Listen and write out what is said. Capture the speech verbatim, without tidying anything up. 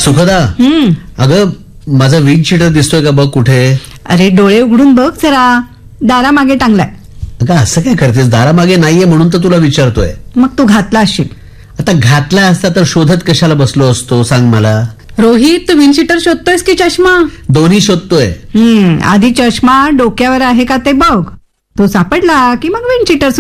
सुखदा, हम्म अगं माझा विंड शीटर दिसतोय का बघ कुठे. अरे डोळे उघडून बघ जरा, दारामागे टांगलाय. अगं असं काय करतेस, दारामागे नाहीये म्हणून तर तुला विचारतोय. मग तू घातला असशील. आता घातला असता तर शोधत कशाला बसलो असतो सांग मला. रोहित, तू विंडशीटर शोधतोयस की चष्मा? दोन्ही शोधतोय. हम्म आधी चष्मा डोक्यावर आहे का ते बघ. तो सापडला की मग विंडशीटर